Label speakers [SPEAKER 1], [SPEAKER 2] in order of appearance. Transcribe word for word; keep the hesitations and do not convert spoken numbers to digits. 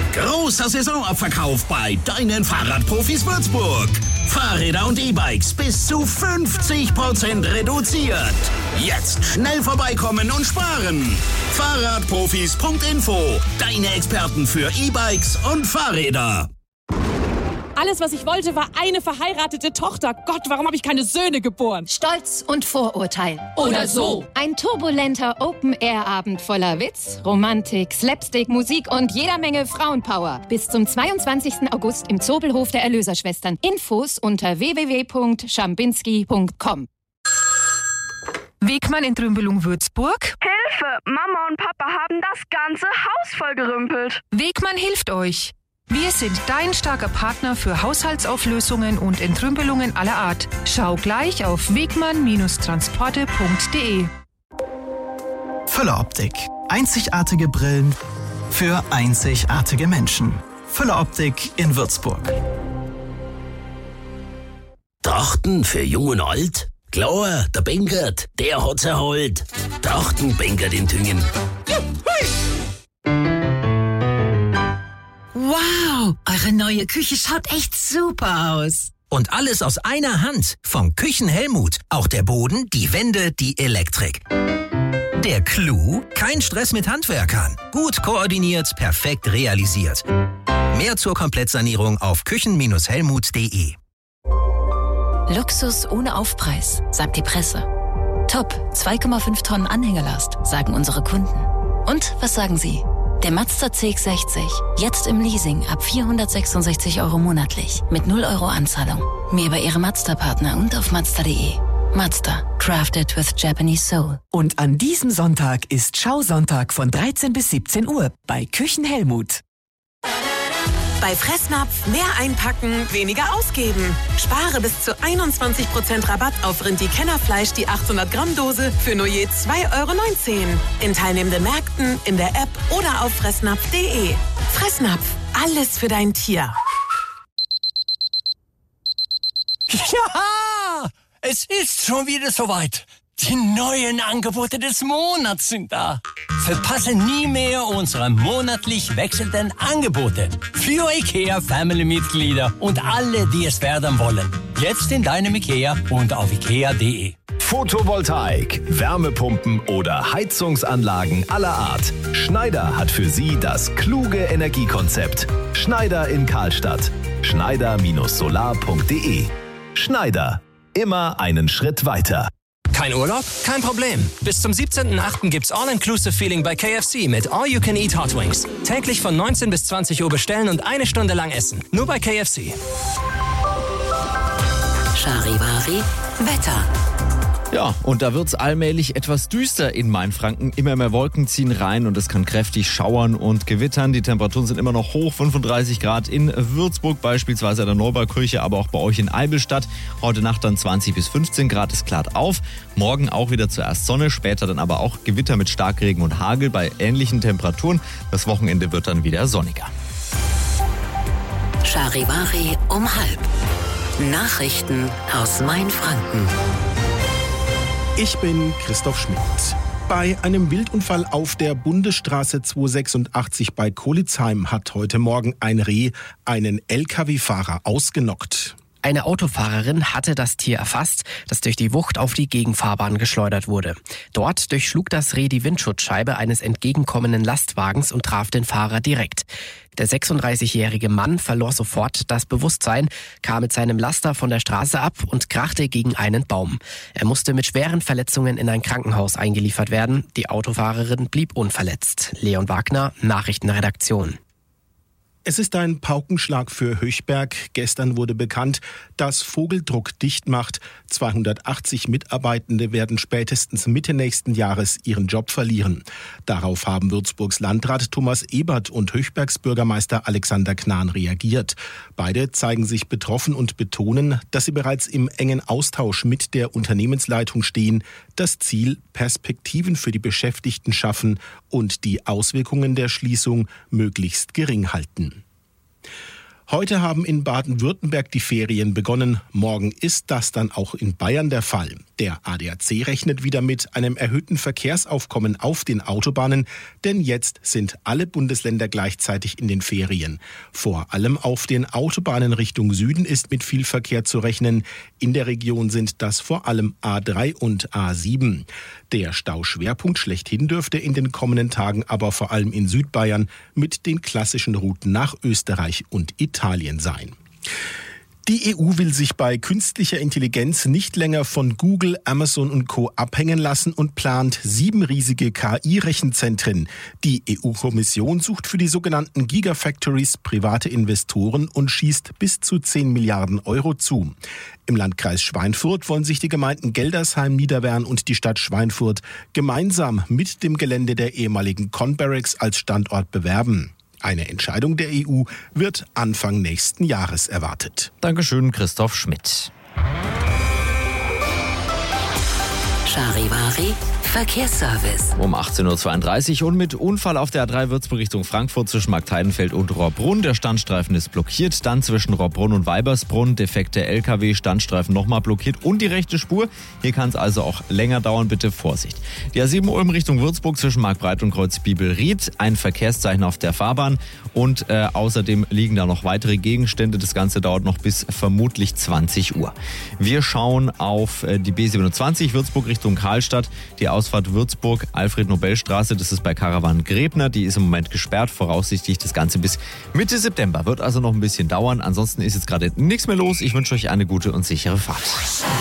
[SPEAKER 1] Großer Saisonabverkauf bei deinen Fahrradprofis Würzburg. Fahrräder und E-Bikes bis zu fünfzig Prozent reduziert. Jetzt schnell vorbeikommen und sparen. Fahrradprofis Punkt info. Deine Experten für E-Bikes und Fahrräder.
[SPEAKER 2] Alles, was ich wollte, war eine verheiratete Tochter. Gott, warum habe ich keine Söhne geboren?
[SPEAKER 3] Stolz und Vorurteil.
[SPEAKER 2] Oder so.
[SPEAKER 3] Ein turbulenter Open-Air-Abend voller Witz, Romantik, Slapstick, Musik und jeder Menge Frauenpower. Bis zum zweiundzwanzigsten August im Zobelhof der Erlöserschwestern. Infos unter w w w punkt schambinski punkt com.
[SPEAKER 4] Wegmann in Trümbelung Würzburg.
[SPEAKER 5] Hilfe! Mama und Papa haben das ganze Haus vollgerümpelt.
[SPEAKER 4] Wegmann hilft euch. Wir sind dein starker Partner für Haushaltsauflösungen und Entrümpelungen aller Art. Schau gleich auf wegmann Transporte punkt de.
[SPEAKER 6] Füller Optik. Einzigartige Brillen für einzigartige Menschen. Füller Optik in Würzburg.
[SPEAKER 1] Trachten für Jung und Alt? Klar, der Benkert, der hat's erholt. Trachten Benkert in Tüngen.
[SPEAKER 7] Wow, eure neue Küche schaut echt super aus.
[SPEAKER 8] Und alles aus einer Hand. Vom Küchenhelmut. Auch der Boden, die Wände, die Elektrik. Der Clou? Kein Stress mit Handwerkern. Gut koordiniert, perfekt realisiert. Mehr zur Komplettsanierung auf küchen helmut punkt de.
[SPEAKER 9] Luxus ohne Aufpreis, sagt die Presse. Top, zwei Komma fünf Tonnen Anhängerlast, sagen unsere Kunden. Und was sagen Sie? Der Mazda C X sechzig, jetzt im Leasing ab vierhundertsechsundsechzig Euro monatlich, mit null Euro Anzahlung. Mehr über Ihre Mazda-Partner und auf mazda punkt de. Mazda, crafted with Japanese soul.
[SPEAKER 10] Und an diesem Sonntag ist Schausonntag von dreizehn bis siebzehn Uhr bei Küchenhelmut.
[SPEAKER 11] Bei Fressnapf mehr einpacken, weniger ausgeben. Spare bis zu einundzwanzig Prozent Rabatt auf Rindi-Kennerfleisch, die achthundert Gramm Dose für nur je zwei Euro neunzehn. In teilnehmenden Märkten, in der App oder auf fressnapf punkt de. Fressnapf, alles für dein Tier.
[SPEAKER 12] Ja, es ist schon wieder soweit. Die neuen Angebote des Monats sind da. Verpasse nie mehr unsere monatlich wechselnden Angebote. Für IKEA-Family-Mitglieder und alle, die es werden wollen. Jetzt in deinem IKEA und auf ikea punkt de.
[SPEAKER 13] Photovoltaik, Wärmepumpen oder Heizungsanlagen aller Art. Schneider hat für Sie das kluge Energiekonzept. Schneider in Karlstadt. Schneider Solar punkt de. Schneider. Immer einen Schritt weiter.
[SPEAKER 14] Kein Urlaub? Kein Problem. Bis zum siebzehnten achten gibt's All-Inclusive-Feeling bei K F C mit All-You-Can-Eat Hot Wings. Täglich von neunzehn bis zwanzig Uhr bestellen und eine Stunde lang essen. Nur bei K F C.
[SPEAKER 9] Charivari, Wetter.
[SPEAKER 15] Ja, und da wird's allmählich etwas düster in Mainfranken. Immer mehr Wolken ziehen rein und es kann kräftig schauern und gewittern. Die Temperaturen sind immer noch hoch, fünfunddreißig Grad in Würzburg, beispielsweise an der Neubaukirche, aber auch bei euch in Eibelstadt. Heute Nacht dann zwanzig bis fünfzehn Grad, es klart auf. Morgen auch wieder zuerst Sonne, später dann aber auch Gewitter mit Starkregen und Hagel bei ähnlichen Temperaturen. Das Wochenende wird dann wieder sonniger.
[SPEAKER 9] Charivari um halb. Nachrichten aus Mainfranken.
[SPEAKER 16] Ich bin Christoph Schmidt. Bei einem Wildunfall auf der Bundesstraße zweihundertsechsundachtzig bei Kolitzheim hat heute Morgen ein Reh einen L K W-Fahrer ausgenockt.
[SPEAKER 17] Eine Autofahrerin hatte das Tier erfasst, das durch die Wucht auf die Gegenfahrbahn geschleudert wurde. Dort durchschlug das Reh die Windschutzscheibe eines entgegenkommenden Lastwagens und traf den Fahrer direkt. Der sechsunddreißigjährige Mann verlor sofort das Bewusstsein, kam mit seinem Laster von der Straße ab und krachte gegen einen Baum. Er musste mit schweren Verletzungen in ein Krankenhaus eingeliefert werden. Die Autofahrerin blieb unverletzt. Leon Wagner, Nachrichtenredaktion.
[SPEAKER 16] Es ist ein Paukenschlag für Höchberg. Gestern wurde bekannt, dass Vogeldruck dicht macht. zweihundertachtzig Mitarbeitende werden spätestens Mitte nächsten Jahres ihren Job verlieren. Darauf haben Würzburgs Landrat Thomas Ebert und Höchbergs Bürgermeister Alexander Knahn reagiert. Beide zeigen sich betroffen und betonen, dass sie bereits im engen Austausch mit der Unternehmensleitung stehen, das Ziel Perspektiven für die Beschäftigten schaffen und die Auswirkungen der Schließung möglichst gering halten. Heute haben in Baden-Württemberg die Ferien begonnen. Morgen ist das dann auch in Bayern der Fall. Der A D A C rechnet wieder mit einem erhöhten Verkehrsaufkommen auf den Autobahnen, denn jetzt sind alle Bundesländer gleichzeitig in den Ferien. Vor allem auf den Autobahnen Richtung Süden ist mit viel Verkehr zu rechnen. In der Region sind das vor allem A drei und A sieben. Der Stauschwerpunkt schlechthin dürfte in den kommenden Tagen aber vor allem in Südbayern mit den klassischen Routen nach Österreich und Italien sein. Die E U will sich bei künstlicher Intelligenz nicht länger von Google, Amazon und Co. abhängen lassen und plant sieben riesige K I-Rechenzentren. Die E U-Kommission sucht für die sogenannten Gigafactories private Investoren und schießt bis zu zehn Milliarden Euro zu. Im Landkreis Schweinfurt wollen sich die Gemeinden Geldersheim, Niederwern und die Stadt Schweinfurt gemeinsam mit dem Gelände der ehemaligen Conbarracks als Standort bewerben. Eine Entscheidung der E U wird Anfang nächsten Jahres erwartet.
[SPEAKER 15] Dankeschön, Christoph Schmidt.
[SPEAKER 7] Charivari Verkehrsservice.
[SPEAKER 15] Um achtzehn Uhr zweiunddreißig und mit Unfall auf der A drei Würzburg Richtung Frankfurt zwischen Marktheidenfeld und Rohrbrunn. Der Standstreifen ist blockiert. Dann zwischen Rohrbrunn und Weibersbrunn defekte L K W, Standstreifen nochmal blockiert und die rechte Spur. Hier kann es also auch länger dauern. Bitte Vorsicht. Die A sieben Ulm Richtung Würzburg zwischen Markbreit und Kreuz Bibelried. Ein Verkehrszeichen auf der Fahrbahn. Und äh, außerdem liegen da noch weitere Gegenstände. Das Ganze dauert noch bis vermutlich zwanzig Uhr. Wir schauen auf äh, die B siebenundzwanzig Würzburg Richtung Karlstadt. Die Ausfahrt Würzburg, Alfred-Nobel-Straße, das ist bei Karawan Gräbner, die ist im Moment gesperrt, voraussichtlich das Ganze bis Mitte September. Wird also noch ein bisschen dauern, ansonsten ist jetzt gerade nichts mehr los. Ich wünsche euch eine gute und sichere Fahrt.